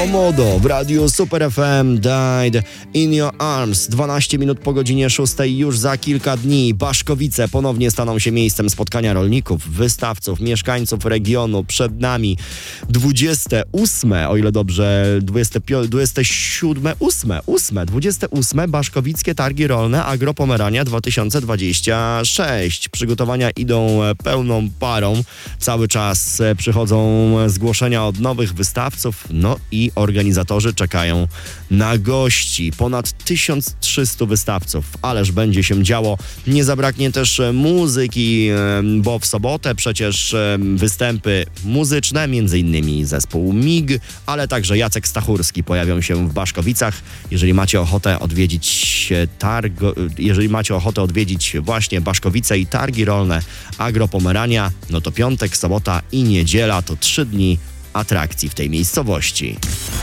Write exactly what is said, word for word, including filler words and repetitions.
Komodo w radiu Super F M, Died in Your Arms. dwanaście minut po godzinie szóstej, już za kilka dni Baszkowice ponownie staną się miejscem spotkania rolników, wystawców, mieszkańców regionu. Przed nami dwudzieste ósme, o ile dobrze, dwudzieste siódme, ósme, ósme, dwudzieste ósme Baszkowickie Targi Rolne Agropomerania dwa tysiące dwudziesty szósty. Przygotowania idą pełną parą. Cały czas przychodzą zgłoszenia od nowych wystawców, no i organizatorzy czekają na gości. Ponad tysiąc trzysta wystawców, ależ będzie się działo. Nie zabraknie też muzyki, bo w sobotę przecież występy muzyczne, między innymi zespół MIG, ale także Jacek Stachurski pojawią się w Baszkowicach. Jeżeli macie ochotę odwiedzić targo, jeżeli macie ochotę odwiedzić właśnie Baszkowice i Targi Rolne Agropomerania, no to piątek, sobota i niedziela to trzy dni atrakcji w tej miejscowości.